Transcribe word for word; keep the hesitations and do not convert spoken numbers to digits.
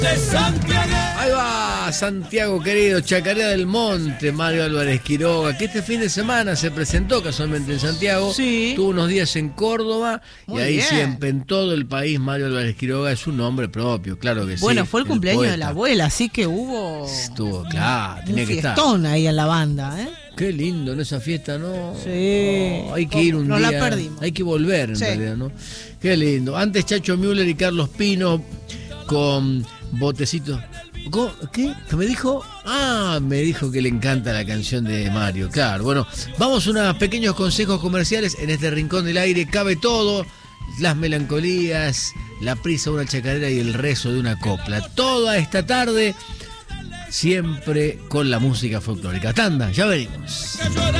Ahí va, Santiago querido, Chacarera del Monte, Mario Álvarez Quiroga, que este fin de semana se presentó casualmente en Santiago, sí. Tuvo unos días en Córdoba. Muy y ahí bien. Siempre en todo el país Mario Álvarez Quiroga es un nombre propio, claro que sí. Bueno, fue el, el cumpleaños poeta. de la abuela, así que hubo Estuvo, claro, tenía un que estar. fiestón ahí en la banda, ¿eh? Qué lindo, en esa fiesta, ¿no? Sí. Oh, hay que ir un Nos día. la perdimos. Hay que volver, en sí. realidad, ¿no? Qué lindo. Antes Chacho Müller y Carlos Pino con Botecito. ¿Qué? ¿Qué me dijo? Ah, me dijo que le encanta la canción de Mario. Claro, bueno, vamos a unos pequeños consejos comerciales. En este rincón del aire cabe todo. Las melancolías, la prisa de una chacarera y el rezo de una copla. Toda esta tarde, siempre con la música folclórica. Tanda, ya venimos.